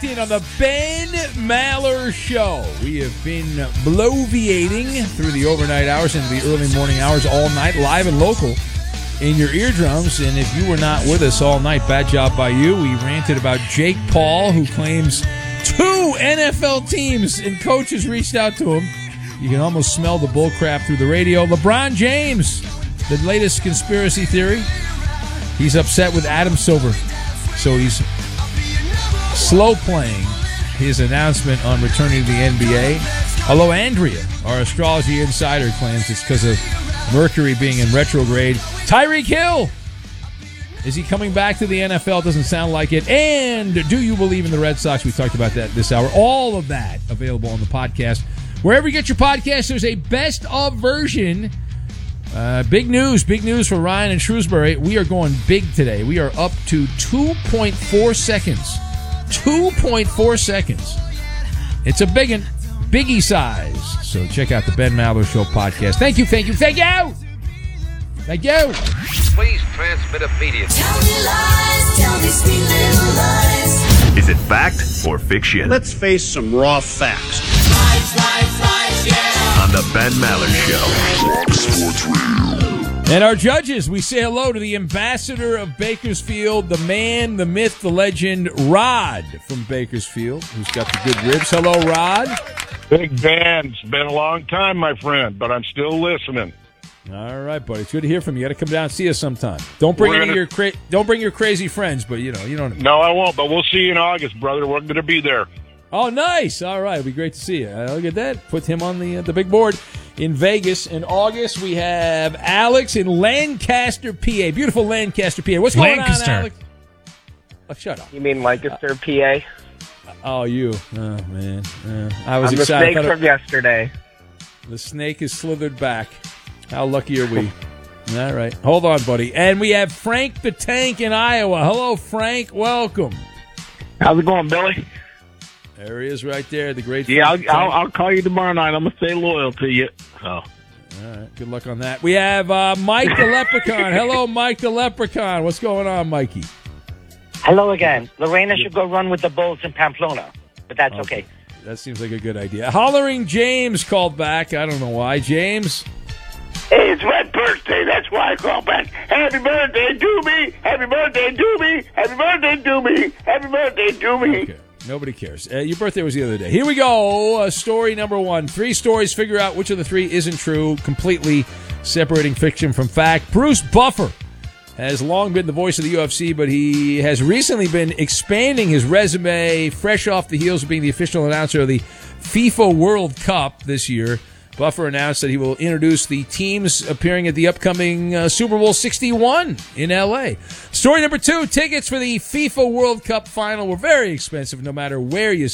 in on the Ben Maller Show. We have been bloviating through the overnight hours into the early morning hours all night, live and local in your eardrums. And if you were not with us all night, bad job by you. We ranted about Jake Paul, who claims 2 NFL teams and coaches reached out to him. You can almost smell the bullcrap through the radio. LeBron James, the latest conspiracy theory. He's upset with Adam Silver, so he's slow playing his announcement on returning to the NBA. Although Andrea, our astrology insider, claims it's because of Mercury being in retrograde. Tyreek Hill, is he coming back to the NFL? Doesn't sound like it. And do you believe in the Red Sox? We talked about that this hour. All of that available on the podcast. Wherever you get your podcast, there's a best of version. Big news for Ryan and Shrewsbury. We are going big today. We are up to 2.4 seconds. 2.4 seconds. It's a biggie size. So check out the Ben Maller Show podcast. Thank you. Thank you. Please transmit immediately. Tell me lies, tell me sweet little lies. Is it fact or fiction? Let's face some raw facts. Lies, yeah. On the Ben Maller Show. Fox Sports Radio. And our judges, we say hello to the ambassador of Bakersfield, the man, the myth, the legend, Rod from Bakersfield, who's got the good ribs. Hello, Rod. Big Ben. It's been a long time, my friend, but I'm still listening. All right, buddy. It's good to hear from you. You got to come down and see us sometime. Don't bring your crazy friends, but you don't. No, I won't, but we'll see you in August, brother. We're going to be there. Oh, nice. All right. It'll be great to see you. Look at that. Put him on the big board in Vegas. In August, we have Alex in Lancaster, PA. Beautiful Lancaster, PA. What's going on, Alex? Oh, shut up. You mean Lancaster, PA? Oh, you. Oh, man. I was I'm excited. The snake from yesterday. The snake is slithered back. How lucky are we? All right. Hold on, buddy. And we have Frank the Tank in Iowa. Hello, Frank. Welcome. How's it going, Billy? There he is right there, the great Frank. Yeah, I'll call you tomorrow night. I'm going to stay loyal to you. So. All right. Good luck on that. We have Mike the Leprechaun. Hello, Mike the Leprechaun. What's going on, Mikey? Hello again. Lorena should go run with the Bulls in Pamplona, but that's okay. That seems like a good idea. Hollering James called back. I don't know why. James? Hey, it's my birthday. That's why I call back. Happy birthday to me. Happy birthday to me. Happy birthday to me. Happy birthday to me. Okay. Nobody cares. Your birthday was the other day. Here we go. Story number 1. 3 stories. Figure out which of the 3 isn't true. Completely separating fiction from fact. Bruce Buffer has long been the voice of the UFC, but he has recently been expanding his resume, fresh off the heels of being the official announcer of the FIFA World Cup this year. Buffer announced that he will introduce the teams appearing at the upcoming Super Bowl 61 in L.A. Story number 2, tickets for the FIFA World Cup final were very expensive no matter where you